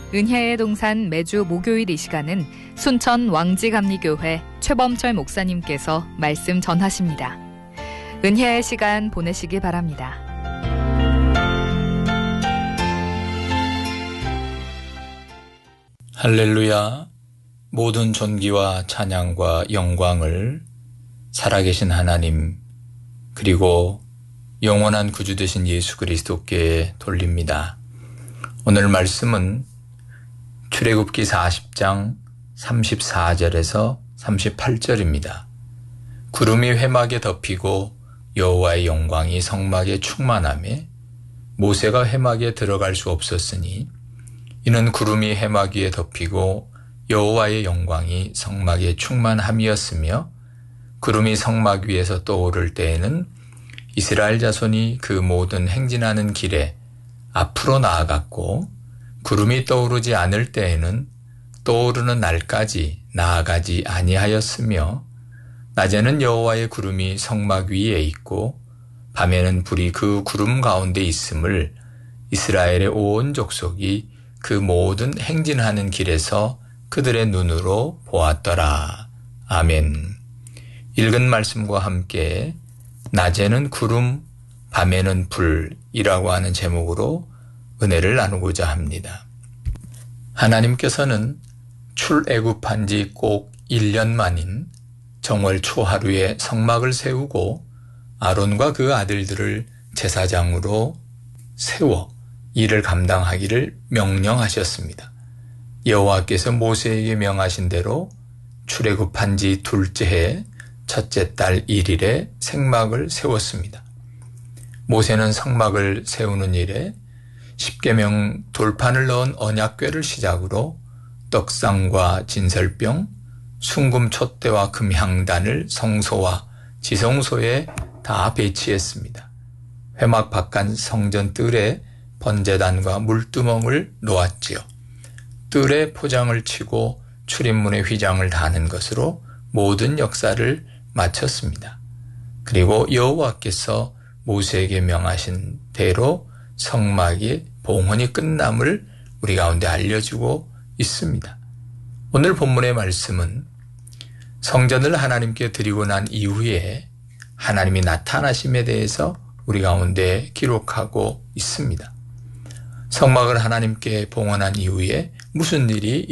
은혜의 동산 매주 목요일 이 시간은 순천 왕지감리교회 최범철 목사님께서 말씀 전하십니다. 은혜의 시간 보내시기 바랍니다. 할렐루야. 모든 존귀와 찬양과 영광을 살아계신 하나님 그리고 영원한 구주 되신 예수 그리스도께 돌립니다. 오늘 말씀은 출애굽기 40장 34절에서 38절입니다. 구름이 회막에 덮이고 여호와의 영광이 성막에 충만하매 모세가 회막에 들어갈 수 없었으니 이는 구름이 회막 위에 덮이고 여호와의 영광이 성막에 충만함이었으며 구름이 성막 위에서 떠오를 때에는 이스라엘 자손이 그 모든 행진하는 길에 앞으로 나아갔고 구름이 떠오르지 않을 때에는 떠오르는 날까지 나아가지 아니하였으며 낮에는 여호와의 구름이 성막 위에 있고 밤에는 불이 그 구름 가운데 있음을 이스라엘의 온 족속이 그 모든 행진하는 길에서 그들의 눈으로 보았더라. 아멘. 읽은 말씀과 함께 낮에는 구름, 밤에는 불이라고 하는 제목으로 은혜를 나누고자 합니다. 하나님께서는 출애굽한 지 꼭 1년 만인 정월 초하루에 성막을 세우고 아론과 그 아들들을 제사장으로 세워 이를 감당하기를 명령하셨습니다. 여호와께서 모세에게 명하신 대로 출애굽한 지 둘째 해 첫째 달 1일에 생막을 세웠습니다. 모세는 성막을 세우는 일에 십계명 돌판을 넣은 언약궤를 시작으로 떡상과 진설병, 순금 촛대와 금향단을 성소와 지성소에 다 배치했습니다. 회막 바깥 성전 뜰에 번제단과 물두멍을 놓았지요. 뜰에 포장을 치고 출입문에 휘장을 다는 것으로 모든 역사를 마쳤습니다. 그리고 여호와께서 모세에게 명하신 대로 성막의 봉헌이 끝남을 우리 가운데 알려주고 있습니다. 오늘 본문의 말씀은 성전을 하나님께 드리고 난 이후에 하나님이 나타나심에 대해서 우리 가운데 기록하고 있습니다. 성막을 하나님께 봉헌한 이후에 무슨 일이